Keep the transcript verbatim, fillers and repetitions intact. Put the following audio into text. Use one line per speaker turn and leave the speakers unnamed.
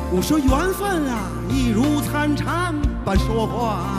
我说缘分啊，一如参禅般说话。